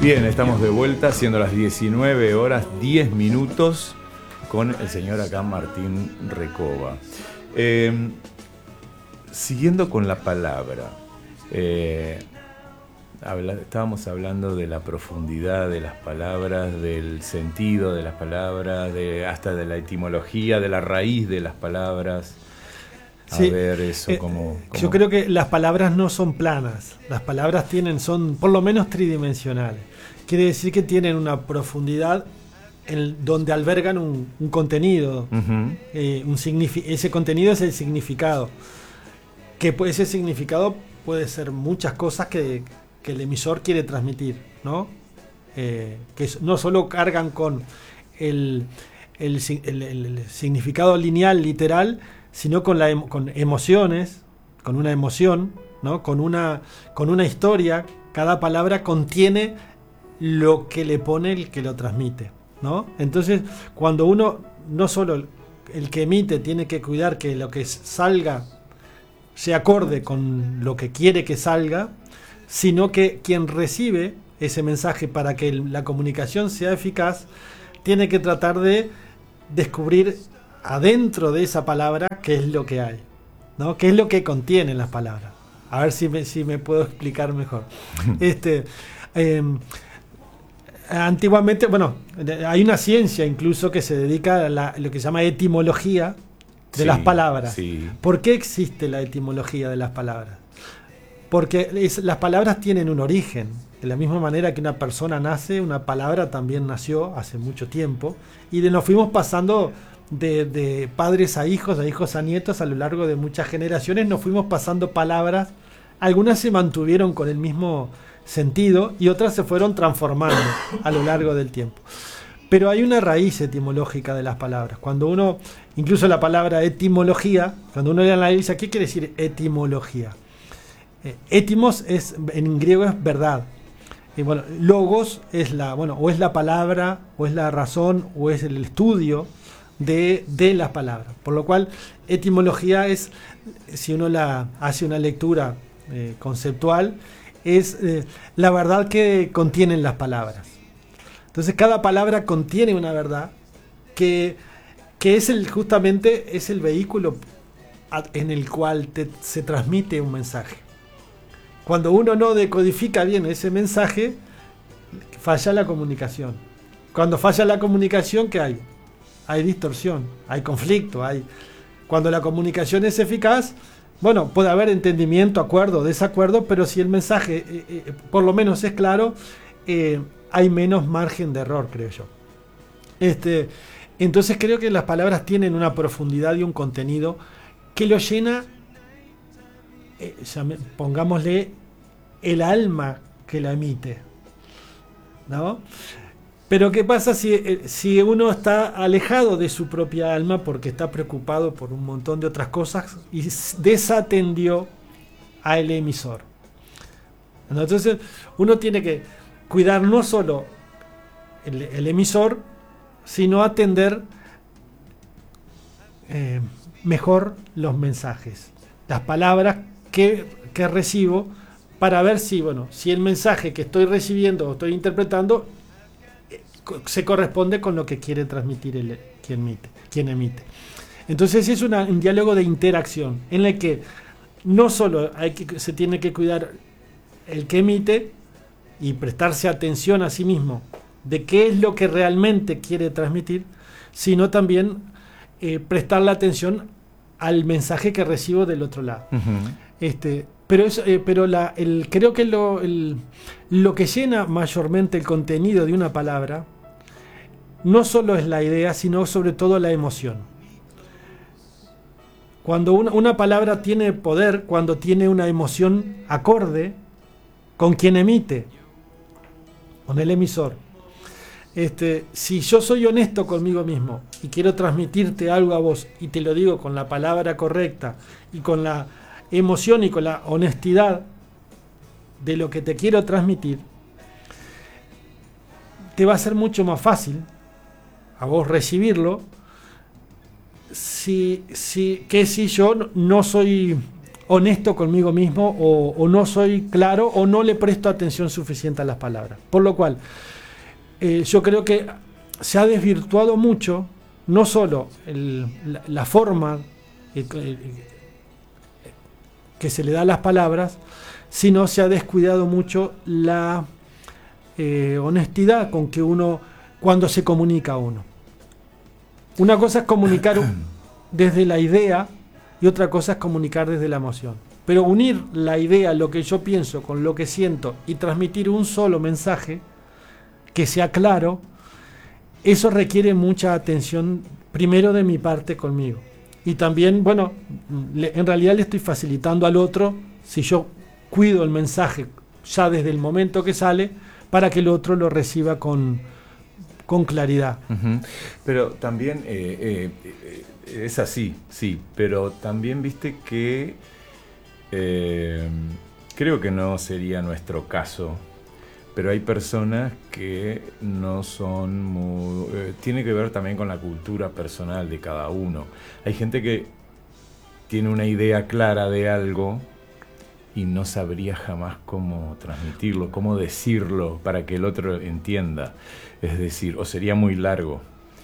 Bien, estamos de vuelta, siendo las 19 horas 10 minutos, con el señor acá Martín Recoba. Siguiendo con la palabra, estábamos hablando de la profundidad de las palabras, del sentido de las palabras, hasta de la etimología, de la raíz de las palabras. Sí, ver eso como... Yo creo que las palabras no son planas, las palabras son por lo menos tridimensionales. Quiere decir que tienen una profundidad donde albergan un contenido. Ese contenido es el significado. Ese significado puede ser muchas cosas que el emisor quiere transmitir, ¿no? Que no solo cargan con el significado lineal, literal, sino con emociones, con una emoción, ¿no? Con una historia. Cada palabra contiene lo que le pone el que lo transmite, ¿no? Entonces, cuando uno, no solo el que emite tiene que cuidar que lo que salga se acorde con lo que quiere que salga, sino que quien recibe ese mensaje, para que la comunicación sea eficaz, tiene que tratar de descubrir adentro de esa palabra qué es lo que hay, ¿no? Qué es lo que contienen las palabras. A ver si me puedo explicar mejor. Antiguamente, bueno, hay una ciencia incluso que se dedica a lo que se llama etimología de las palabras. Sí. ¿Por qué existe la etimología de las palabras? Porque las palabras tienen un origen. De la misma manera que una persona nace, una palabra también nació hace mucho tiempo, y nos fuimos pasando de padres a hijos a nietos a lo largo de muchas generaciones. Nos fuimos pasando palabras, algunas se mantuvieron con el mismo sentido y otras se fueron transformando a lo largo del tiempo. Pero hay una raíz etimológica de las palabras. Cuando uno, incluso la palabra etimología, cuando uno la analiza, ¿qué quiere decir etimología? Etimos en griego es verdad. Y bueno, logos es o es la palabra, o es la razón, o es el estudio de las palabras. Por lo cual, etimología es, si uno hace una lectura conceptual, es la verdad que contienen las palabras. Entonces, cada palabra contiene una verdad que es justamente el vehículo en el cual se transmite un mensaje. Cuando uno no decodifica bien ese mensaje, falla la comunicación. Cuando falla la comunicación, ¿qué hay? Hay distorsión, hay conflicto. Cuando la comunicación es eficaz, bueno, puede haber entendimiento, acuerdo, desacuerdo, pero si el mensaje por lo menos es claro, hay menos margen de error, creo yo. Entonces creo que las palabras tienen una profundidad y un contenido que lo llena, pongámosle, el alma que la emite, ¿no? Pero ¿qué pasa si uno está alejado de su propia alma porque está preocupado por un montón de otras cosas y desatendió al emisor? Entonces uno tiene que cuidar no solo el emisor, sino atender mejor los mensajes, las palabras que recibo, para ver si el mensaje que estoy recibiendo o estoy interpretando se corresponde con lo que quiere transmitir quien emite. Entonces es un diálogo de interacción en el que no solo se tiene que cuidar el que emite y prestarse atención a sí mismo de qué es lo que realmente quiere transmitir, sino también prestarle atención al mensaje que recibo del otro lado. Creo que lo que llena mayormente el contenido de una palabra no solo es la idea, sino sobre todo la emoción. Cuando una palabra tiene poder, cuando tiene una emoción acorde con quien emite, con el emisor. Si yo soy honesto conmigo mismo y quiero transmitirte algo a vos y te lo digo con la palabra correcta y con la emoción y con la honestidad de lo que te quiero transmitir, te va a ser mucho más fácil a vos recibirlo que si yo no soy honesto conmigo mismo o no soy claro o no le presto atención suficiente a las palabras. Por lo cual, yo creo que se ha desvirtuado mucho, no solo la forma que se le da a las palabras, sino se ha descuidado mucho la honestidad con que uno, cuando se comunica a uno. Una cosa es comunicar desde la idea y otra cosa es comunicar desde la emoción. Pero unir la idea, lo que yo pienso, con lo que siento y transmitir un solo mensaje que sea claro, eso requiere mucha atención, primero de mi parte conmigo. Y también, bueno, en realidad le estoy facilitando al otro, si yo cuido el mensaje ya desde el momento que sale, para que el otro lo reciba con claridad. Uh-huh. Pero también es así, sí, pero también viste que creo que no sería nuestro caso, pero hay personas que no son muy... tiene que ver también con la cultura personal de cada uno. Hay gente que tiene una idea clara de algo y no sabría jamás cómo transmitirlo, cómo decirlo para que el otro entienda. Es decir, o sería muy largo.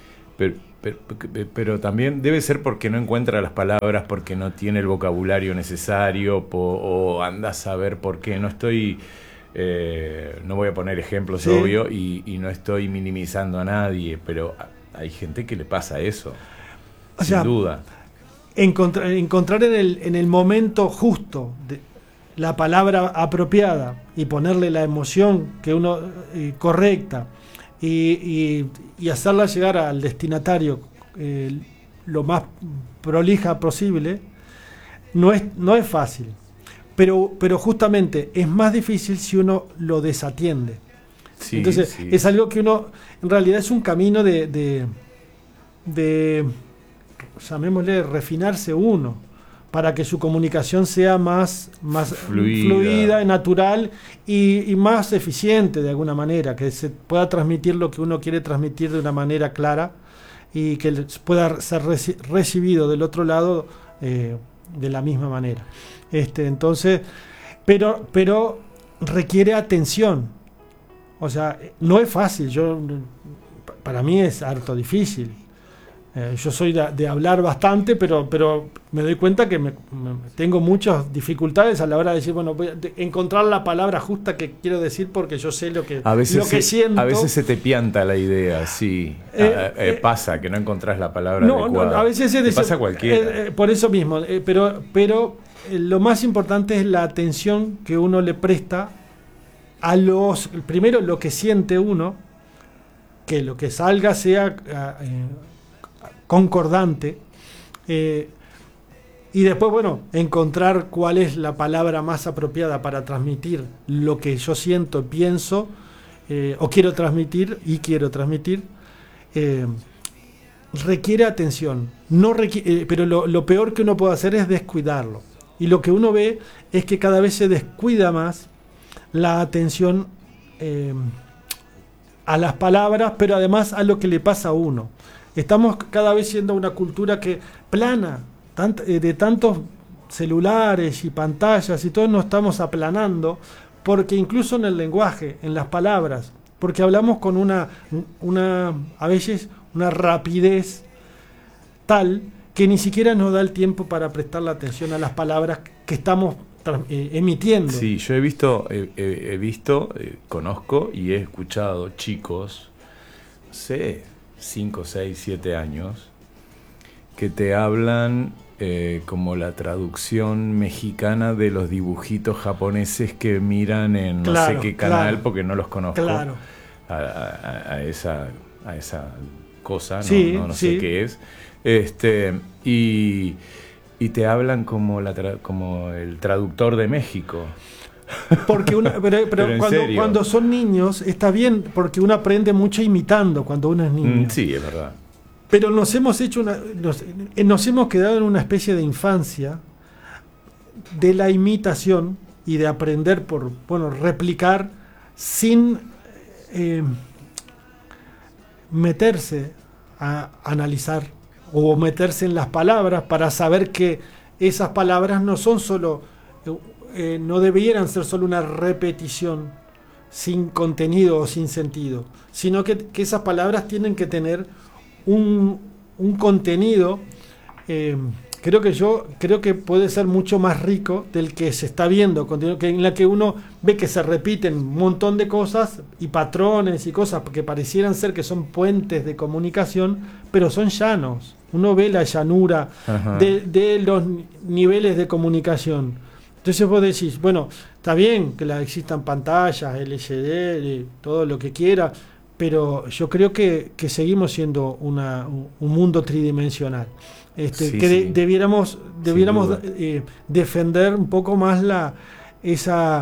Pero también debe ser porque no encuentra las palabras, porque no tiene el vocabulario necesario, o anda a saber por qué. No estoy... no voy a poner ejemplos, sí, obvio, y no estoy minimizando a nadie, pero hay gente que le pasa eso, o sin duda. Encontrar en el momento justo la palabra apropiada y ponerle la emoción que uno correcta y hacerla llegar al destinatario lo más prolija posible, no es fácil. Pero justamente es más difícil si uno lo desatiende. Sí, entonces, sí, es algo que uno, en realidad es un camino de llamémosle, refinarse uno, para que su comunicación sea más fluida, natural y más eficiente de alguna manera, que se pueda transmitir lo que uno quiere transmitir de una manera clara y que pueda ser recibido del otro lado de la misma manera. Entonces, pero requiere atención. O sea, no es fácil. Para mí es harto difícil. Yo soy de hablar bastante, pero me doy cuenta que tengo muchas dificultades a la hora de decir, bueno, voy a encontrar la palabra justa que quiero decir porque yo sé lo que siento. A veces se te pianta la idea, sí. Pasa que no encontrás la palabra adecuada. No, a veces pasa a cualquiera. Por eso mismo, pero lo más importante es la atención que uno le presta a primero lo que siente uno, que lo que salga sea concordante, y después, bueno, encontrar cuál es la palabra más apropiada para transmitir lo que yo siento, pienso, o quiero transmitir, requiere atención, pero lo peor que uno puede hacer es descuidarlo. Y lo que uno ve es que cada vez se descuida más la atención a las palabras, pero además a lo que le pasa a uno. Estamos cada vez siendo una cultura que plana, de tantos celulares y pantallas y todo, nos estamos aplanando, porque incluso en el lenguaje, en las palabras, porque hablamos con a veces una rapidez tal que ni siquiera nos da el tiempo para prestar la atención a las palabras que estamos emitiendo. Sí, yo he visto, conozco y he escuchado chicos, no sé, 5, 6, 7 años, que te hablan como la traducción mexicana de los dibujitos japoneses que miran en no sé qué canal, porque no los conozco, a esa cosa, sí, no sé qué es, y te hablan como el traductor de México. Porque pero cuando son niños está bien, porque uno aprende mucho imitando cuando uno es niño. Sí, es verdad. Pero nos hemos quedado en una especie de infancia de la imitación y de aprender replicar sin meterse a analizar o meterse en las palabras para saber que esas palabras no son solo, no debieran ser solo una repetición sin contenido o sin sentido, sino que esas palabras tienen que tener un contenido. Creo que puede ser mucho más rico del que se está viendo, en la que uno ve que se repiten un montón de cosas y patrones y cosas que parecieran ser que son puentes de comunicación, pero son llanos. Uno ve la llanura de los niveles de comunicación. Entonces vos decís, bueno, está bien que existan pantallas, LCD, todo lo que quiera, pero yo creo que seguimos siendo un mundo tridimensional. Debiéramos defender un poco más esas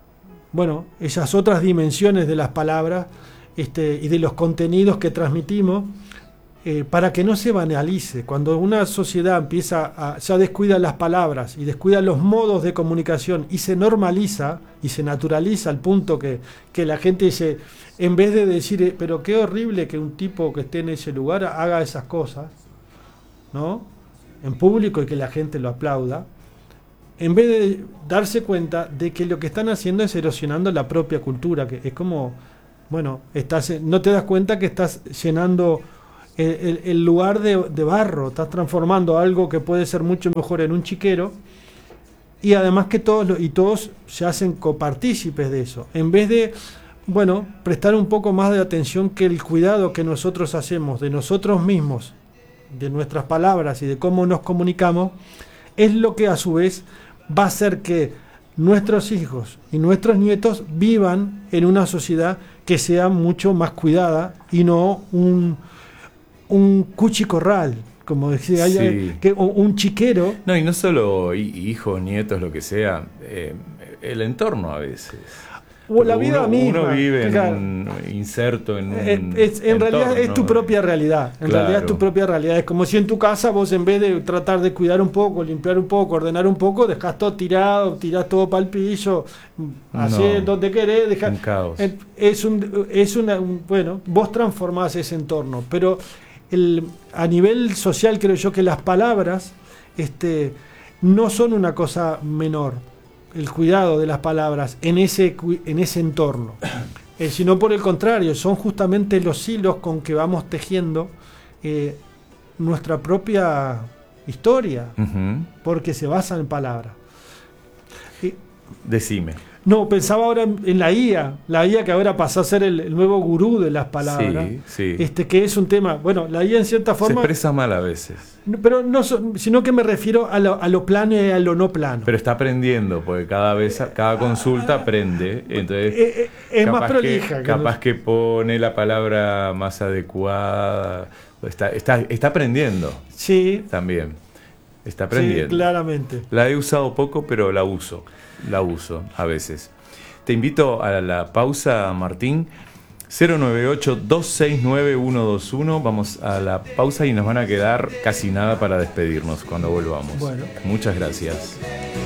otras dimensiones de las palabras y de los contenidos que transmitimos, para que no se banalice. Cuando una sociedad ya descuida las palabras y descuida los modos de comunicación y se normaliza y se naturaliza al punto que la gente dice, en vez de decir, pero qué horrible que un tipo que esté en ese lugar haga esas cosas, ¿no?, en público, y que la gente lo aplauda, en vez de darse cuenta de que lo que están haciendo es erosionando la propia cultura, que es como, bueno, no te das cuenta que estás llenando el lugar de barro, estás transformando algo que puede ser mucho mejor en un chiquero, y además que todos se hacen copartícipes de eso, en vez de, bueno, prestar un poco más de atención, que el cuidado que nosotros hacemos de nosotros mismos, de nuestras palabras y de cómo nos comunicamos, es lo que a su vez va a hacer que nuestros hijos y nuestros nietos vivan en una sociedad que sea mucho más cuidada y no un cuchicorral, como decía, un chiquero. No, y no solo hijos, nietos, lo que sea, el entorno a veces. La vida misma. Uno vive inserto en un en realidad es tu propia realidad. Realidad es tu propia realidad. Es como si en tu casa vos, en vez de tratar de cuidar un poco, limpiar un poco, ordenar un poco, dejás todo tirado, tirás todo para el piso, así donde querés, un caos. Bueno, vos transformás ese entorno, pero a nivel social creo yo que las palabras no son una cosa menor. El cuidado de las palabras en ese entorno, sino por el contrario, son justamente los hilos con que vamos tejiendo nuestra propia historia, porque se basa en palabras. Decime. No, pensaba ahora en la IA que ahora pasó a ser el nuevo gurú de las palabras, que es un tema, bueno, la IA en cierta forma... Se expresa mal a veces. Pero no, sino que me refiero a lo plano y a lo no plano. Pero está aprendiendo, porque cada consulta aprende, entonces es más prolija. Capaz que pone la palabra más adecuada, está aprendiendo. Sí. También, está aprendiendo. Sí, claramente. La he usado poco, pero la uso a veces. Te invito a la pausa, Martín. 098-269-121. Vamos a la pausa y nos van a quedar casi nada para despedirnos cuando volvamos. Bueno. Muchas gracias.